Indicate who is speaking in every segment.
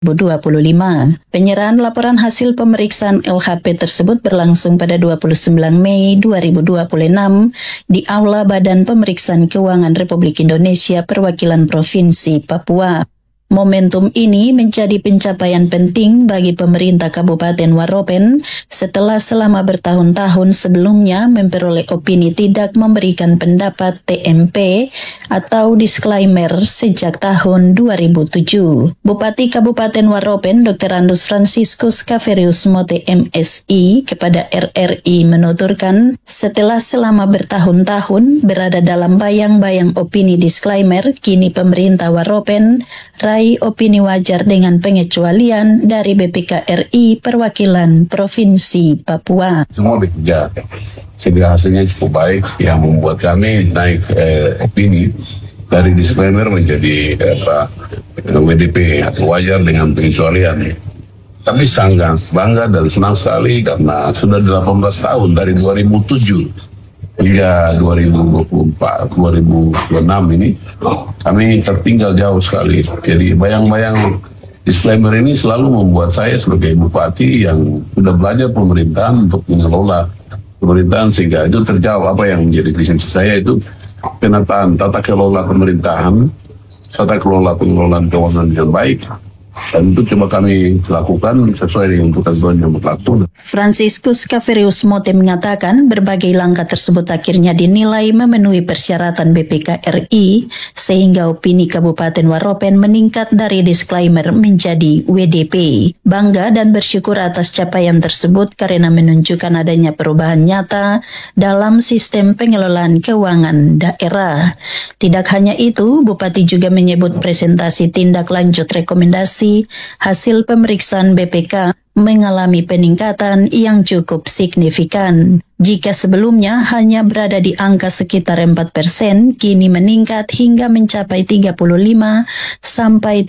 Speaker 1: 2025. Penyerahan laporan hasil pemeriksaan LHP tersebut berlangsung pada 29 Mei 2026 di Aula Badan Pemeriksaan Keuangan Republik Indonesia Perwakilan Provinsi Papua. Momentum ini menjadi pencapaian penting bagi pemerintah Kabupaten Waropen setelah selama bertahun-tahun sebelumnya memperoleh opini tidak memberikan pendapat TMP atau disclaimer sejak tahun 2007. Bupati Kabupaten Waropen Dr. Andus Franciscus Kaverius Mote MSI kepada RRI menuturkan setelah selama bertahun-tahun berada dalam bayang-bayang opini disclaimer, kini pemerintah Waropen opini wajar dengan pengecualian dari BPK RI Perwakilan Provinsi Papua.
Speaker 2: Semua bekerja sehingga hasilnya cukup baik yang membuat kami naik opini dari disclaimer menjadi WDP atau wajar dengan pengecualian. Tapi sangat bangga dan senang sekali karena sudah 18 tahun dari 2007 hingga 2024, 2026 ini kami tertinggal jauh sekali. Jadi bayang-bayang disclaimer ini selalu membuat saya sebagai bupati yang sudah belajar pemerintahan untuk mengelola pemerintahan sehingga itu terjawab apa yang menjadi visi saya itu penataan tata kelola pemerintahan, tata kelola pengelolaan keuangan yang baik. Dan itu coba kami lakukan sesuai dengan ketentuan yang berlaku.
Speaker 1: Franciscus Kaverius Mote mengatakan berbagai langkah tersebut akhirnya dinilai memenuhi persyaratan BPK RI sehingga opini Kabupaten Waropen meningkat dari disclaimer menjadi WDP. Bangga dan bersyukur atas capaian tersebut karena menunjukkan adanya perubahan nyata dalam sistem pengelolaan keuangan daerah. Tidak hanya itu, Bupati juga menyebut presentasi tindak lanjut rekomendasi hasil pemeriksaan BPK mengalami peningkatan yang cukup signifikan. Jika sebelumnya hanya berada di angka sekitar 4%, kini meningkat hingga mencapai 35 sampai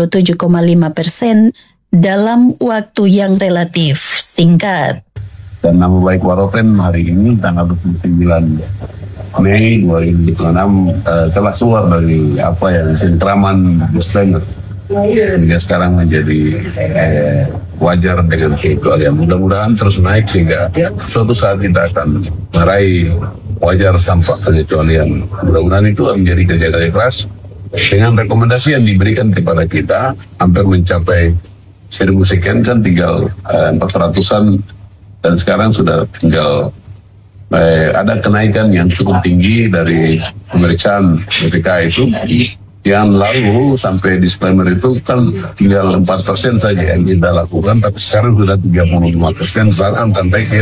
Speaker 1: 37,5% dalam waktu yang relatif singkat.
Speaker 2: Dan nama baik Waropen hari ini tanggal 29 Mei 2026 telah keluar dari apa yang sengkraman disclaimer. Hingga sekarang menjadi wajar dengan kecualian. Mudah-mudahan terus naik sehingga suatu saat kita akan meraih wajar tanpa pengecualian. Mudah-mudahan itu menjadi kerja keras dengan rekomendasi yang diberikan kepada kita hampir mencapai 1.000 sekian, kan tinggal 400-an dan sekarang sudah tinggal ada kenaikan yang cukup tinggi dari pemeriksaan BPK itu. Yang lalu sampai disclaimer itu kan tinggal 4% saja yang kita lakukan, tapi sekarang sudah 35%, bahkan sampai ke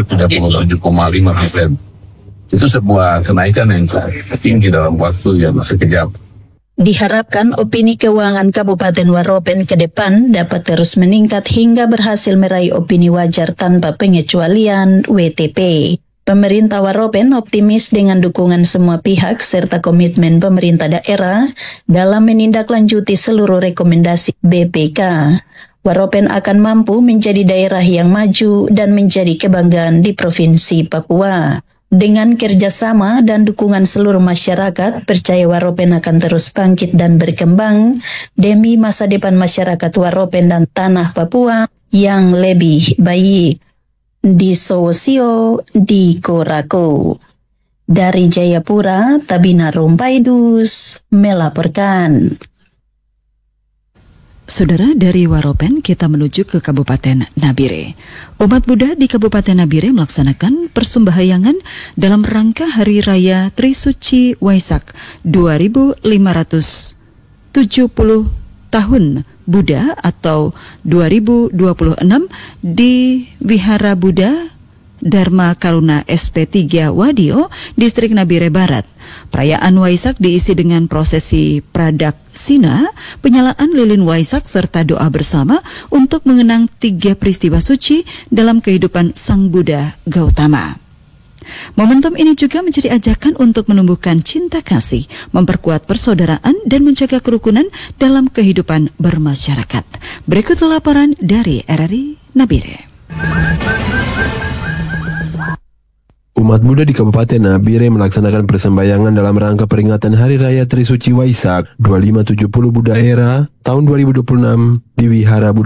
Speaker 2: 37,5%. Itu sebuah kenaikan yang cukup tinggi dalam waktu yang sekejap.
Speaker 1: Diharapkan opini keuangan Kabupaten Waropen ke depan dapat terus meningkat hingga berhasil meraih opini wajar tanpa pengecualian WTP. Pemerintah Waropen optimis dengan dukungan semua pihak serta komitmen pemerintah daerah dalam menindaklanjuti seluruh rekomendasi BPK. Waropen akan mampu menjadi daerah yang maju dan menjadi kebanggaan di Provinsi Papua. Dengan kerjasama dan dukungan seluruh masyarakat, percaya Waropen akan terus bangkit dan berkembang demi masa depan masyarakat Waropen dan tanah Papua yang lebih baik. Di Sosio, di Korako. Dari Jayapura, Tabina Rumpaidus melaporkan.
Speaker 3: Saudara, dari Waropen kita menuju ke Kabupaten Nabire. Umat Buddha di Kabupaten Nabire melaksanakan persembahyangan dalam rangka Hari Raya Trisuci Waisak 2570 tahun Buddha atau 2026 di Wihara Buddha Dharma Karuna SP3 Wadio, Distrik Nabire Barat. Perayaan Waisak diisi dengan prosesi pradaksina, penyalaan lilin Waisak serta doa bersama untuk mengenang 3 peristiwa suci dalam kehidupan Sang Buddha Gautama. Momentum ini juga menjadi ajakan untuk menumbuhkan cinta kasih, memperkuat persaudaraan dan menjaga kerukunan dalam kehidupan bermasyarakat. Berikut laporan dari RRI Nabire.
Speaker 4: Umat Buddha di Kabupaten Nabire melaksanakan persembahyangan dalam rangka peringatan Hari Raya Trisuci Waisak 2570 Buddha Era tahun 2026 di Wihara Buddha